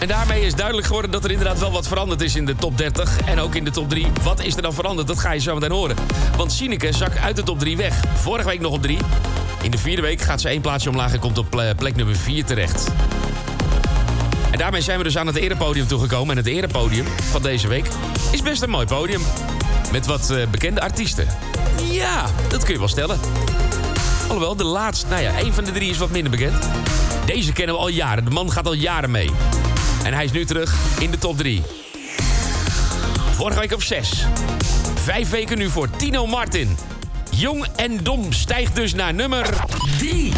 En daarmee is duidelijk geworden dat er inderdaad wel wat veranderd is in de top 30. En ook in de top 3. Wat is er dan veranderd? Dat ga je zo meteen horen. Want Sineke zak uit de top 3 weg. Vorige week nog op 3. In de 4e week gaat ze 1 plaatsje omlaag en komt op plek nummer 4 terecht. En daarmee zijn we dus aan het erepodium toegekomen. En het erepodium van deze week is best een mooi podium. Met wat bekende artiesten. Ja, dat kun je wel stellen. Alhoewel, de laatste, één van de 3 is wat minder bekend. Deze kennen we al jaren. De man gaat al jaren mee. En hij is nu terug in de top 3. Vorige week op 6. 5 weken nu voor Tino Martin. Jong en Dom stijgt dus naar nummer 3.